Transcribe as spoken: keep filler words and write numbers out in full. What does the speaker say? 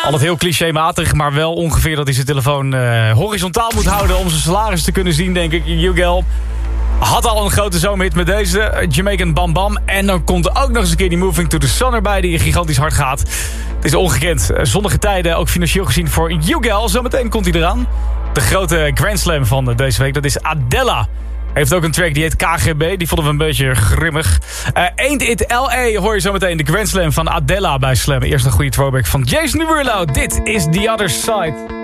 Altijd heel clichématig, maar wel ongeveer dat hij zijn telefoon uh, horizontaal moet houden om zijn salaris te kunnen zien, denk ik. Ugel had al een grote zomerhit met deze, Jamaican Bam Bam. En dan komt er ook nog eens een keer die Moving to the Sun erbij, die gigantisch hard gaat. Het is ongekend. Zonnige tijden, ook financieel gezien voor Ugel. Zometeen komt hij eraan. De grote Grand Slam van deze week, dat is Adela. Heeft ook een track die heet K G B. Die vonden we een beetje grimmig. Uh, Ain't It L A hoor je zo meteen. De Grand Slam van Adela bij Slam. Eerst een goede throwback van Jason Derulo. Dit is The Other Side.